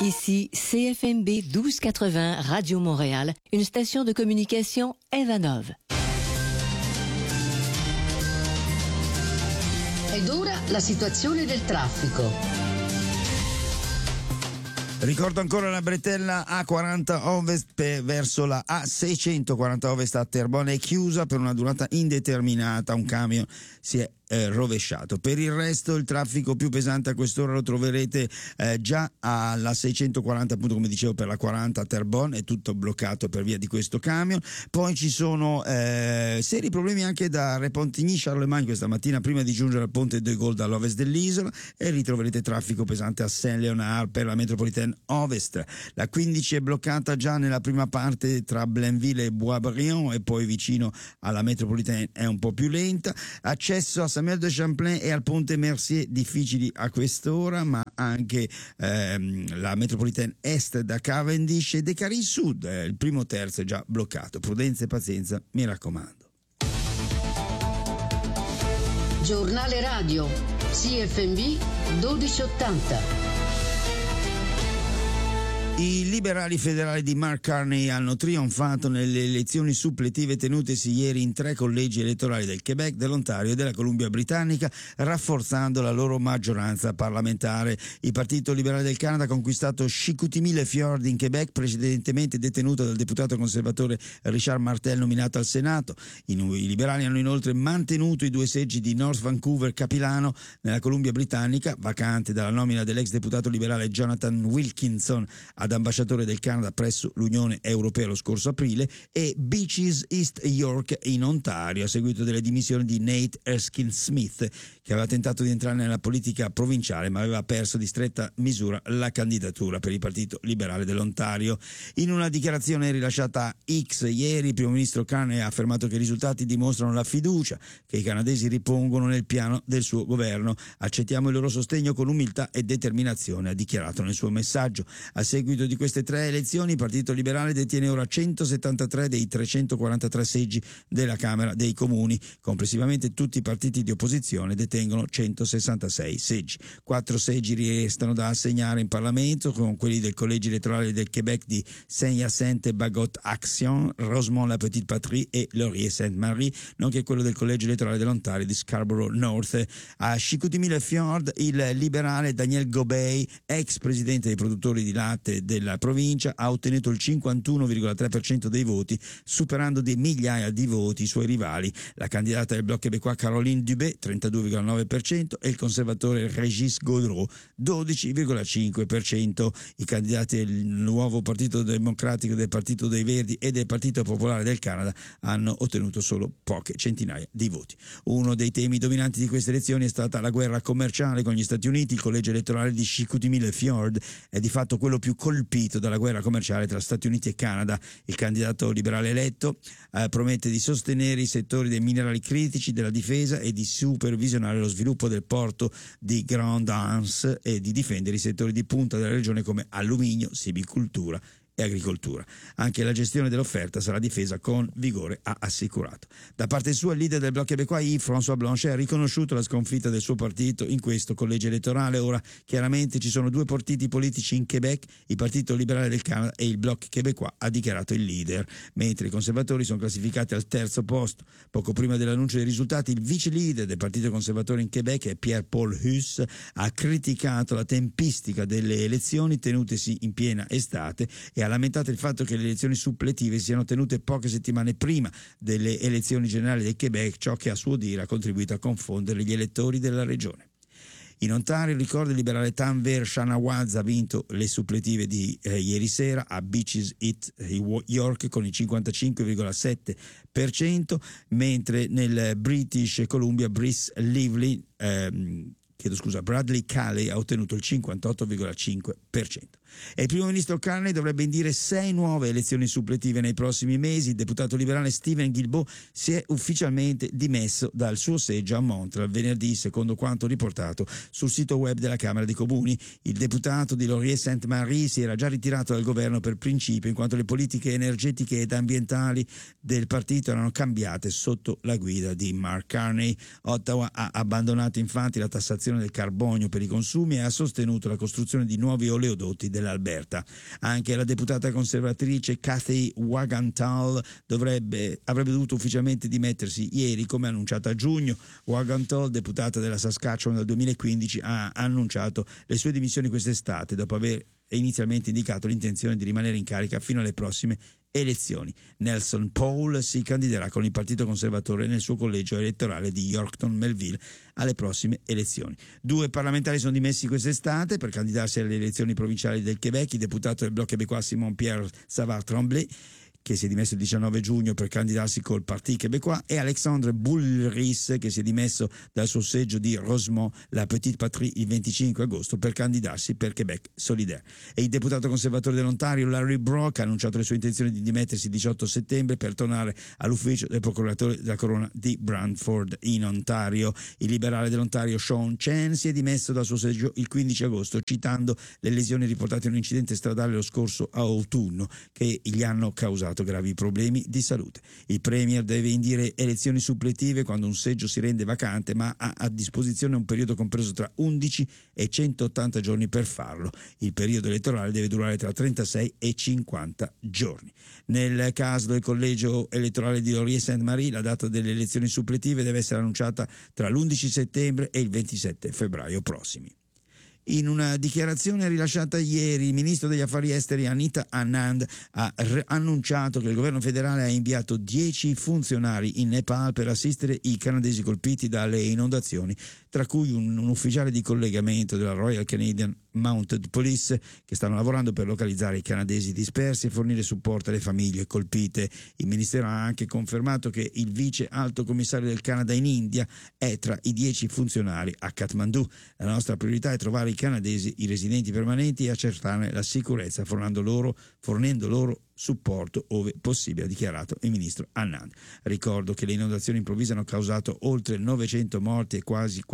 Ici CFMB 1280 Radio Montréal, une station de communication Evanov. Ed ora la situazione del traffico. Ricordo ancora la bretella A40 Ovest verso la A640 Ovest a Terrebonne è chiusa per una durata indeterminata, un camion si è rovesciato. Per il resto il traffico più pesante a quest'ora lo troverete già alla 640, appunto come dicevo, per la 40 a Terrebonne è tutto bloccato per via di questo camion. Poi ci sono seri problemi anche da Repentigny-Charlemagne questa mattina prima di giungere al ponte de Gaulle dall'ovest dell'isola, e ritroverete traffico pesante a Saint-Léonard per la Métropolitaine Ovest. La 15 è bloccata già nella prima parte tra Blainville e Boisbriand, e poi vicino alla Métropolitaine è un po' più lenta. Accesso a Samuel de Champlain e al ponte Mercier difficili a quest'ora, ma anche la Métropolitaine Est da Cavendish e De Cary Sud, il primo terzo è già bloccato. Prudenza e pazienza, mi raccomando. Giornale radio CFMB 1280. I liberali federali di Mark Carney hanno trionfato nelle elezioni suppletive tenutesi ieri in 3 collegi elettorali del Quebec, dell'Ontario e della Columbia Britannica, rafforzando la loro maggioranza parlamentare. Il Partito Liberale del Canada ha conquistato Chicoutimi-le-Fjord in Quebec, precedentemente detenuto dal deputato conservatore Richard Martel nominato al Senato. I liberali hanno inoltre mantenuto i 2 seggi di North Vancouver-Capilano nella Columbia Britannica, vacante dalla nomina dell'ex deputato liberale Jonathan Wilkinson ad ambasciatore del Canada presso l'Unione Europea lo scorso aprile, e Beaches East York in Ontario a seguito delle dimissioni di Nate Erskine Smith, che aveva tentato di entrare nella politica provinciale ma aveva perso di stretta misura la candidatura per il Partito Liberale dell'Ontario. In una dichiarazione rilasciata a X ieri, il primo ministro Carney ha affermato che i risultati dimostrano la fiducia che i canadesi ripongono nel piano del suo governo. Accettiamo il loro sostegno con umiltà e determinazione, ha dichiarato nel suo messaggio. A seguito di queste 3 elezioni il Partito Liberale detiene ora 173 dei 343 seggi della Camera dei Comuni. Complessivamente tutti i partiti di opposizione detengono 166 seggi. 4 seggi restano da assegnare in Parlamento, con quelli del collegio elettorale del Québec di Saint-Hyacinthe, Bagot-Action, Rosemont-la-Petite-Patrie e Laurier-Sainte-Marie, nonché quello del collegio elettorale dell'Ontario di Scarborough North. A Chicoutimi-le-Fjord il liberale Daniel Gobey, ex presidente dei produttori di latte della provincia, ha ottenuto il 51,3% dei voti, superando di migliaia di voti i suoi rivali, la candidata del Bloc québécois Caroline Dubé 32,9% e il conservatore Régis Gaudreau 12,5%. I candidati del nuovo Partito Democratico, del Partito dei Verdi e del Partito Popolare del Canada hanno ottenuto solo poche centinaia di voti. Uno dei temi dominanti di queste elezioni è stata la guerra commerciale con gli Stati Uniti. Il collegio elettorale di Chicoutimi-le-Fjord è di fatto quello più colpito dalla guerra commerciale tra Stati Uniti e Canada. Il candidato liberale eletto promette di sostenere i settori dei minerali critici, della difesa e di supervisionare lo sviluppo del porto di Grand Anse e di difendere i settori di punta della regione come alluminio, silvicoltura e agricoltura. Anche la gestione dell'offerta sarà difesa con vigore, ha assicurato. Da parte sua il leader del Bloc québécois Yves-François Blanchet ha riconosciuto la sconfitta del suo partito in questo collegio elettorale. Ora chiaramente ci sono 2 partiti politici in Quebec, il Partito Liberale del Canada e il Bloc québécois, ha dichiarato il leader, mentre i conservatori sono classificati al 3° posto. Poco prima dell'annuncio dei risultati il vice leader del Partito Conservatore in Quebec, Pierre-Paul Huss, ha criticato la tempistica delle elezioni tenutesi in piena estate e ha lamentato il fatto che le elezioni suppletive siano tenute poche settimane prima delle elezioni generali del Quebec, ciò che a suo dire ha contribuito a confondere gli elettori della regione. In Ontario, ricorda il liberale Tanver Shanawaz ha vinto le suppletive di ieri sera a Beaches East York con il 55,7%, mentre nel British Columbia Bradley Calley ha ottenuto il 58,5%. E il primo ministro Carney dovrebbe indire 6 nuove elezioni suppletive nei prossimi mesi. Il deputato liberale Stephen Guilbeault si è ufficialmente dimesso dal suo seggio a Montreal venerdì, secondo quanto riportato sul sito web della Camera dei Comuni. Il deputato di Laurier-Sainte-Marie si era già ritirato dal governo per principio, in quanto le politiche energetiche ed ambientali del partito erano cambiate sotto la guida di Mark Carney. Ottawa ha abbandonato infatti la tassazione sequestrazione del carbonio per i consumi e ha sostenuto la costruzione di nuovi oleodotti dell'Alberta. Anche la deputata conservatrice Kathy Wagenthal avrebbe dovuto ufficialmente dimettersi ieri, come annunciato a giugno. Wagenthal, deputata della Saskatchewan dal 2015, ha annunciato le sue dimissioni quest'estate dopo aver inizialmente indicato l'intenzione di rimanere in carica fino alle prossime elezioni. Nelson Paul si candiderà con il Partito Conservatore nel suo collegio elettorale di Yorkton-Melville alle prossime elezioni. 2 parlamentari sono dimessi quest'estate per candidarsi alle elezioni provinciali del Quebec: il deputato del Bloc québécois Simon-Pierre Savard-Tremblay, che si è dimesso il 19 giugno per candidarsi col Parti québécois, e Alexandre Boulris, che si è dimesso dal suo seggio di Rosemont, la Petite Patrie, il 25 agosto per candidarsi per Québec Solidaire. E il deputato conservatore dell'Ontario Larry Brock ha annunciato le sue intenzioni di dimettersi il 18 settembre per tornare all'ufficio del procuratore della corona di Brantford in Ontario. Il liberale dell'Ontario Sean Chen si è dimesso dal suo seggio il 15 agosto citando le lesioni riportate in un incidente stradale lo scorso autunno che gli hanno causato gravi problemi di salute. Il premier deve indire elezioni suppletive quando un seggio si rende vacante, ma ha a disposizione un periodo compreso tra 11 e 180 giorni per farlo. Il periodo elettorale deve durare tra 36 e 50 giorni. Nel caso del collegio elettorale di Laurier-Sainte-Marie, la data delle elezioni suppletive deve essere annunciata tra l'11 settembre e il 27 febbraio prossimi. In una dichiarazione rilasciata ieri, il ministro degli affari esteri Anita Anand ha annunciato che il governo federale ha inviato 10 funzionari in Nepal per assistere i canadesi colpiti dalle inondazioni, tra cui un ufficiale di collegamento della Royal Canadian Mounted Police, che stanno lavorando per localizzare i canadesi dispersi e fornire supporto alle famiglie colpite. Il ministero ha anche confermato che il vice alto commissario del Canada in India è tra i 10 funzionari a Kathmandu. La nostra priorità è trovare i canadesi, i residenti permanenti, e accertarne la sicurezza fornendo loro supporto ove possibile, ha dichiarato il ministro Anand. Ricordo che le inondazioni improvvise hanno causato oltre 900 morti e quasi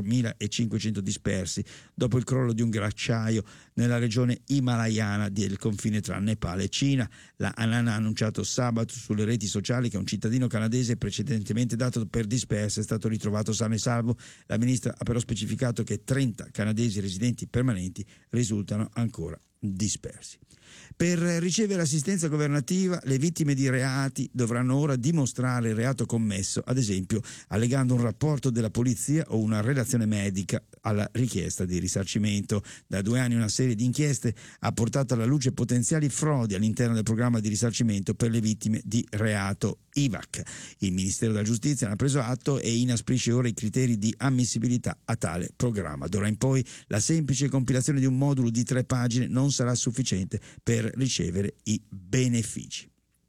4.500 dispersi dopo il crollo di un ghiacciaio nella regione himalayana del confine tra Nepal e Cina. La Anand ha annunciato sabato sulle reti sociali che un cittadino canadese precedentemente dato per disperso è stato ritrovato sano e salvo. La ministra ha però specificato che 30 canadesi residenti permanenti risultano ancora dispersi. Per ricevere assistenza governativa, le vittime di reati dovranno ora dimostrare il reato commesso, ad esempio allegando un rapporto della polizia o una relazione medica alla richiesta di risarcimento. Da 2 anni una serie di inchieste ha portato alla luce potenziali frodi all'interno del programma di risarcimento per le vittime di reato IVAC. Il Ministero della Giustizia ne ha preso atto e inasprisce ora i criteri di ammissibilità a tale programma. D'ora in poi la semplice compilazione di un modulo di 3 pagine non sarà sufficiente per ricevere i benefici.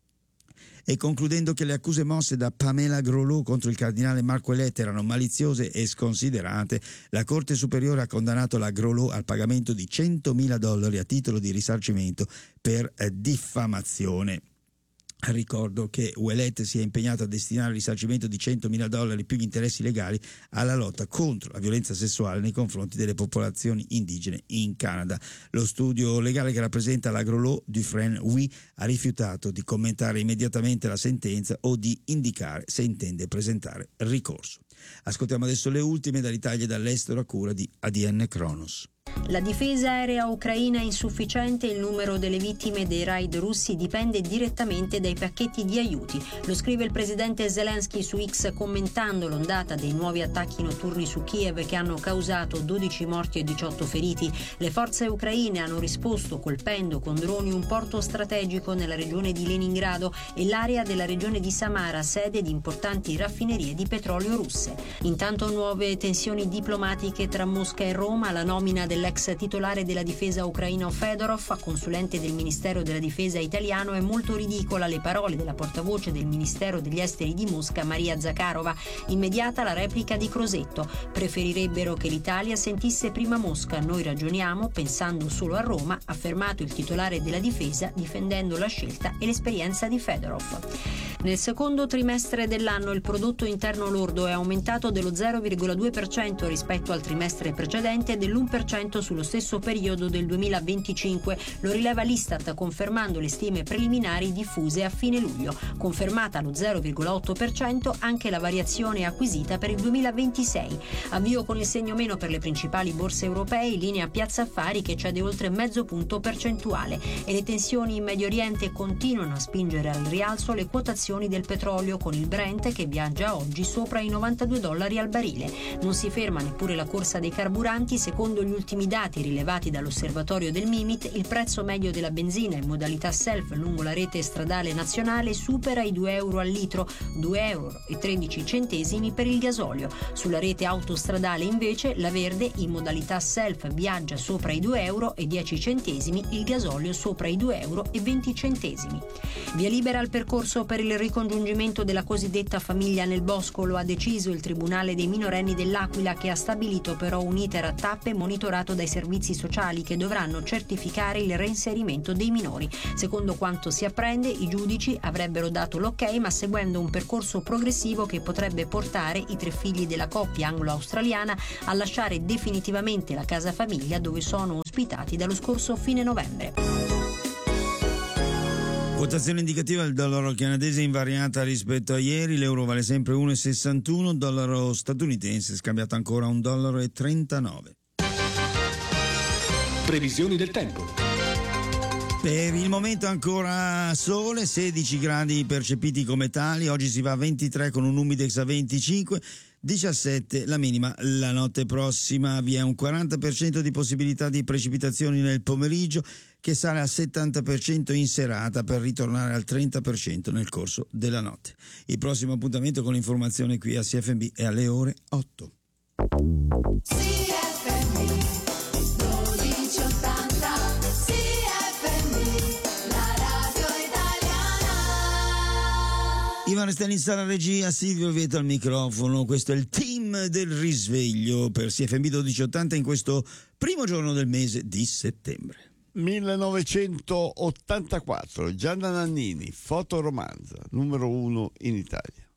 E concludendo che le accuse mosse da Pamela Groslow contro il cardinale Marc Ouellet erano maliziose e sconsiderate, la Corte Superiore ha condannato la Groslow al pagamento di $100.000 a titolo di risarcimento per diffamazione. Ricordo che Ouellet si è impegnato a destinare il risarcimento di $100.000 più gli interessi legali alla lotta contro la violenza sessuale nei confronti delle popolazioni indigene in Canada. Lo studio legale che rappresenta la Groslow, Dufresne Oui, ha rifiutato di commentare immediatamente la sentenza o di indicare se intende presentare ricorso. Ascoltiamo adesso le ultime dall'Italia e dall'estero a cura di ADN Kronos. La difesa aerea ucraina è insufficiente e il numero delle vittime dei raid russi dipende direttamente dai pacchetti di aiuti. Lo scrive il presidente Zelensky su X commentando l'ondata dei nuovi attacchi notturni su Kiev che hanno causato 12 morti e 18 feriti. Le forze ucraine hanno risposto colpendo con droni un porto strategico nella regione di Leningrado e l'area della regione di Samara, sede di importanti raffinerie di petrolio russe. Intanto nuove tensioni diplomatiche tra Mosca e Roma, la nomina dell'ex titolare della difesa ucraino Fedorov a consulente del Ministero della Difesa italiano è molto ridicola. Le parole della portavoce del Ministero degli Esteri di Mosca, Maria Zakharova. Immediata la replica di Crosetto. Preferirebbero che l'Italia sentisse prima Mosca. Noi ragioniamo pensando solo a Roma, ha affermato il titolare della difesa difendendo la scelta e l'esperienza di Fedorov. Nel secondo trimestre dell'anno il prodotto interno lordo è aumentato dello 0,2% rispetto al trimestre precedente e dell'1% sullo stesso periodo del 2025. Lo rileva l'Istat, confermando le stime preliminari diffuse a fine luglio. Confermata allo 0,8% anche la variazione acquisita per il 2026. Avvio con il segno meno per le principali borse europee, in linea Piazza Affari che cede oltre mezzo punto percentuale, e le tensioni in Medio Oriente continuano a spingere al rialzo le quotazioni del petrolio, con il Brent che viaggia oggi sopra i $92 al barile. Non si ferma neppure la corsa dei carburanti. Secondo gli ultimi dati rilevati dall'osservatorio del Mimit, il prezzo medio della benzina in modalità self lungo la rete stradale nazionale supera i €2 al litro, €2,13 per il gasolio. Sulla rete autostradale invece la verde in modalità self viaggia sopra i €2,10, il gasolio sopra i €2,20. Via libera al percorso per il ricongiungimento della cosiddetta famiglia nel bosco. Lo ha deciso il Tribunale dei minorenni dell'Aquila, che ha stabilito però un iter a tappe monitorato dai servizi sociali che dovranno certificare il reinserimento dei minori. Secondo quanto si apprende, i giudici avrebbero dato l'ok, ma seguendo un percorso progressivo che potrebbe portare i 3 figli della coppia anglo-australiana a lasciare definitivamente la casa famiglia dove sono ospitati dallo scorso fine novembre. Quotazione indicativa del dollaro canadese invariata rispetto a ieri, l'euro vale sempre 1,61, il dollaro statunitense scambiato ancora a $1,39. Previsioni del tempo. Per il momento ancora sole, 16 gradi percepiti come tali, oggi si va a 23 con un humidex a 25, 17 la minima. La notte prossima vi è un 40% di possibilità di precipitazioni nel pomeriggio, che sale al 70% in serata per ritornare al 30% nel corso della notte. Il prossimo appuntamento con l'informazione qui a CFM è alle ore 8. Ivan Stanisla alla regia, Silvio Vieto al microfono. Questo è il team del risveglio per CFM 1280 in questo primo giorno del mese di settembre. 1984, Gianna Nannini, fotoromanza, numero 1 in Italia.